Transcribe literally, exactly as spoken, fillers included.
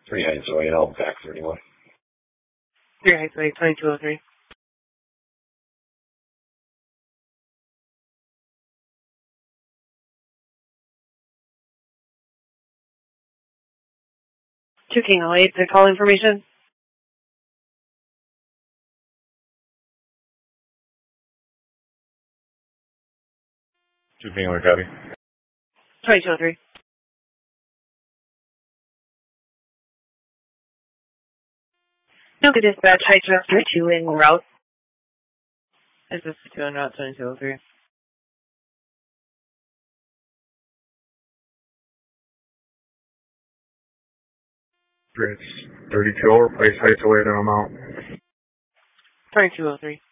Three Heights away, and I'll back thirty-one. Three Heights away, twenty-two oh three. Two King oh eight, the call information. Two King oh eight, copy. twenty-two oh three. No, good dispatch, Heights Route two in route. Is this two en route, twenty-two oh three? It's thirty-two, replace Heights away, then I'm out. twenty-two oh three.